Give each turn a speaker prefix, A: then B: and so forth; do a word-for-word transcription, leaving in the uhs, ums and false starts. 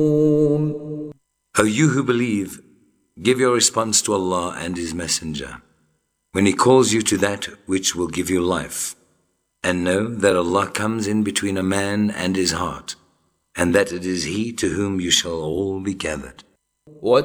A: O you who believe, give your response to Allah and His Messenger when He calls you to that which will give you life, and know that Allah comes in between a man and his heart, and that it is He to whom you shall all be gathered.